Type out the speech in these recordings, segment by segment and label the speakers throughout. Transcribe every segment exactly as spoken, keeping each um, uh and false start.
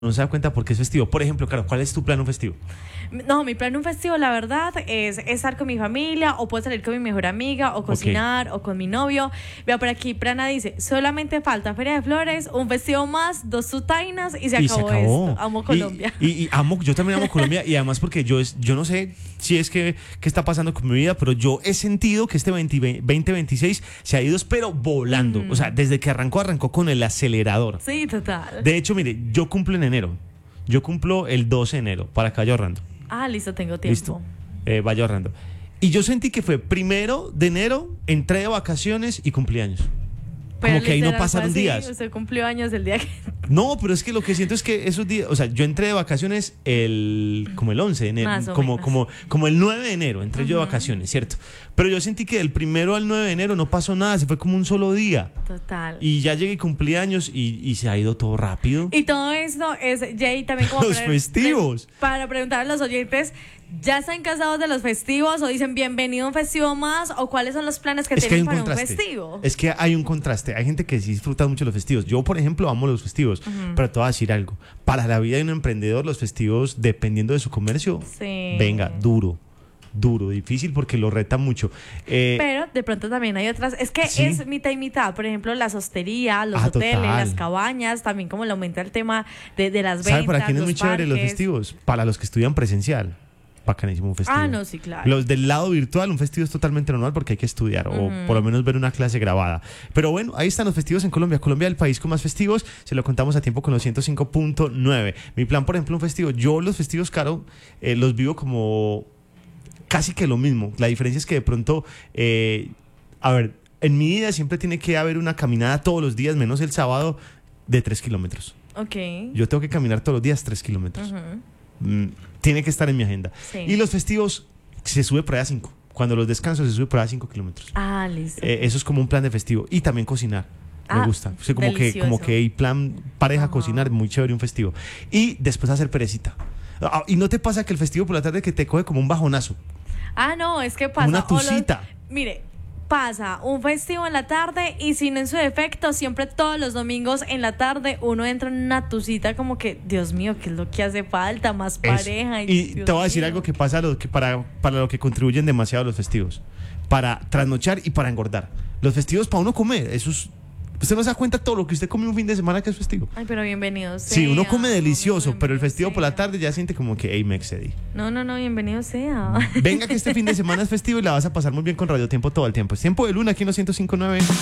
Speaker 1: no se da cuenta porque es festivo. Por ejemplo, claro, ¿cuál es tu plan un festivo?
Speaker 2: No, mi plan un festivo, la verdad, es estar con mi familia, o puedo salir con mi mejor amiga, o cocinar, okay. o con mi novio. Vea, por aquí Prana dice, solamente falta Feria de Flores, un festivo más, dos tutainas y se
Speaker 1: y
Speaker 2: acabó,
Speaker 1: se acabó
Speaker 2: esto. Amo Colombia.
Speaker 1: Y, y, y amo, yo también amo Colombia, y además porque yo, es, yo no sé si es que qué está pasando con mi vida, pero yo he sentido que este veinte veintiséis se ha ido, pero volando. Mm. O sea, desde que arrancó, arrancó con el acelerador.
Speaker 2: Sí, total.
Speaker 1: De hecho, mire, yo cumplo en enero. Yo cumplo el doce de enero, para que vaya ahorrando.
Speaker 2: Ah, listo, tengo tiempo.
Speaker 1: Listo, eh, vaya ahorrando. Y yo sentí que fue primero de enero, entré de vacaciones y cumplí años.
Speaker 2: Pero
Speaker 1: como que ahí no pasaron
Speaker 2: así,
Speaker 1: días.
Speaker 2: Usted cumplió años el día que...
Speaker 1: No, pero es que lo que siento es que esos días, o sea, yo entré de vacaciones el como el once de enero,
Speaker 2: Más o
Speaker 1: como,
Speaker 2: menos.
Speaker 1: como, como el nueve de enero, entré uh-huh. yo de vacaciones, ¿cierto? Pero yo sentí que del primero al nueve de enero no pasó nada, se fue como un solo día.
Speaker 2: Total.
Speaker 1: Y ya llegué y cumplí años y, y se ha ido todo rápido.
Speaker 2: Y todo esto es, Jay, también como...
Speaker 1: Los
Speaker 2: para,
Speaker 1: festivos.
Speaker 2: Para preguntar a los oyentes, ¿ya están cansados de los festivos o dicen bienvenido a un festivo más? ¿O cuáles son los planes que
Speaker 1: es
Speaker 2: tienen
Speaker 1: que
Speaker 2: para
Speaker 1: un
Speaker 2: un festivo?
Speaker 1: Es que hay un contraste. Hay gente que sí disfruta mucho los festivos. Yo, por ejemplo, amo los festivos. Uh-huh. Pero te voy a decir algo. Para la vida de un emprendedor, los festivos, dependiendo de su comercio,
Speaker 2: sí.
Speaker 1: venga, duro. Duro, difícil porque lo reta mucho. Eh,
Speaker 2: Pero de pronto también hay otras. Es que ¿sí? es mitad y mitad. Por ejemplo, las hosterías, los
Speaker 1: ah,
Speaker 2: hoteles,
Speaker 1: total.
Speaker 2: las cabañas. También como le aumenta el tema de, de las ventas.
Speaker 1: ¿Sabe para quién es muy
Speaker 2: parques?
Speaker 1: chévere los festivos? Para los que estudian presencial. Bacanísimo un festivo.
Speaker 2: Ah, no, sí, claro.
Speaker 1: Los del lado virtual, un festivo es totalmente normal porque hay que estudiar uh-huh. o por lo menos ver una clase grabada. Pero bueno, ahí están los festivos en Colombia. Colombia, el país con más festivos, se lo contamos a tiempo con los ciento cinco punto nueve. Mi plan, por ejemplo, un festivo. Yo los festivos, Caro, eh, los vivo como casi que lo mismo. La diferencia es que de pronto, eh, a ver, en mi vida siempre tiene que haber una caminada todos los días, menos el sábado, de tres kilómetros.
Speaker 2: Ok.
Speaker 1: Yo tengo que caminar todos los días tres kilómetros. Uh-huh. Mm, tiene que estar en mi agenda.
Speaker 2: Sí.
Speaker 1: Y los festivos se sube por ahí a cinco. Cuando los descansos se sube por ahí a cinco kilómetros.
Speaker 2: Ah, listo.
Speaker 1: Eh, eso es como un plan de festivo. Y también cocinar. Me
Speaker 2: ah,
Speaker 1: gusta. O sea, como que, como que hay plan pareja, uh-huh. cocinar, muy chévere un festivo. Y después hacer perecita. Ah, y no te pasa que el festivo por la tarde que te coge como un bajonazo.
Speaker 2: Ah, no, es que pasa.
Speaker 1: Una tucita.
Speaker 2: Los, mire, pasa un festivo en la tarde y si no en su defecto, siempre todos los domingos en la tarde uno entra en una tucita como que, Dios mío, ¿qué es lo que hace falta? Más pareja.
Speaker 1: Y, y te voy a decir mío. algo que pasa lo que para, para lo que contribuyen demasiado los festivos. Para trasnochar y para engordar. Los festivos para uno comer, eso es... Usted no se da cuenta todo lo que usted come un fin de semana que es festivo.
Speaker 2: Ay, pero bienvenido sea.
Speaker 1: Sí, uno come delicioso,
Speaker 2: bienvenido
Speaker 1: pero el festivo
Speaker 2: sea.
Speaker 1: por la tarde ya siente como que, hey, me excedí.
Speaker 2: No, no, no, bienvenido sea.
Speaker 1: Venga que este fin de semana es festivo y la vas a pasar muy bien con Radio Tiempo todo el tiempo. Es Tiempo de Luna aquí en los ciento cinco punto nueve.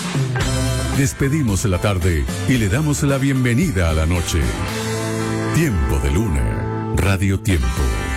Speaker 3: Despedimos la tarde y le damos la bienvenida a la noche. Tiempo de Luna, Radio Tiempo.